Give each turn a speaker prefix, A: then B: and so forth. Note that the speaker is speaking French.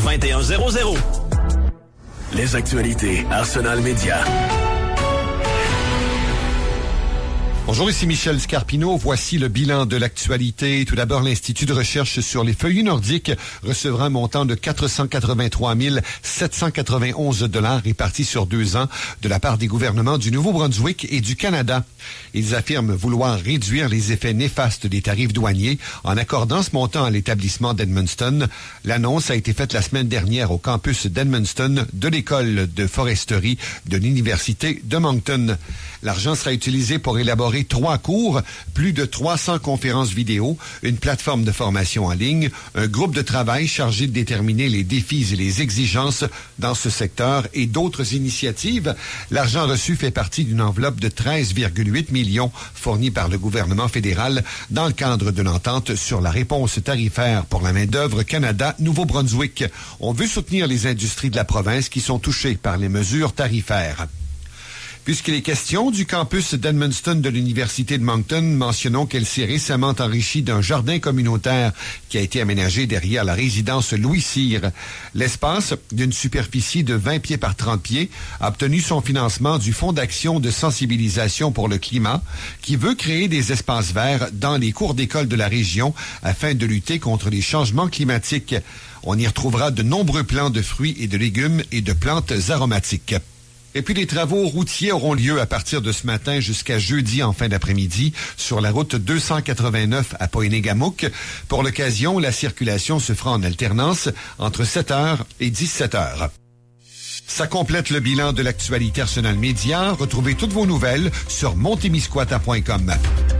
A: 2100.
B: Les actualités Arsenal Média.
C: Bonjour, ici Michel Scarpino. Voici le bilan de l'actualité. Tout d'abord, l'Institut de recherche sur les feuillus nordiques recevra un montant de 483 791 $ répartis sur 2 ans de la part des gouvernements du Nouveau-Brunswick et du Canada. Ils affirment vouloir réduire les effets néfastes des tarifs douaniers en accordant ce montant à l'établissement d'Edmundston. L'annonce a été faite la semaine dernière au campus d'Edmundston de l'école de foresterie de l'Université de Moncton. L'argent sera utilisé pour élaborer 3 cours, plus de 300 conférences vidéo, une plateforme de formation en ligne, un groupe de travail chargé de déterminer les défis et les exigences dans ce secteur et d'autres initiatives. L'argent reçu fait partie d'une enveloppe de 13,8 millions fournie par le gouvernement fédéral dans le cadre de l'entente sur la réponse tarifaire pour la main-d'œuvre Canada-Nouveau-Brunswick. On veut soutenir les industries de la province qui sont touchées par les mesures tarifaires. Puisqu'il est question du campus d'Edmundston de l'Université de Moncton, mentionnons qu'elle s'est récemment enrichie d'un jardin communautaire qui a été aménagé derrière la résidence Louis-Cyr. L'espace, d'une superficie de 20 pieds par 30 pieds, a obtenu son financement du Fonds d'action de sensibilisation pour le climat, qui veut créer des espaces verts dans les cours d'école de la région afin de lutter contre les changements climatiques. On y retrouvera de nombreux plants de fruits et de légumes et de plantes aromatiques. Et puis les travaux routiers auront lieu à partir de ce matin jusqu'à jeudi en fin d'après-midi sur la route 289 à Poinégamouk. Pour l'occasion, la circulation se fera en alternance entre 7h et 17h. Ça complète le bilan de l'actualité Arsenal Média. Retrouvez toutes vos nouvelles sur montemisquata.com.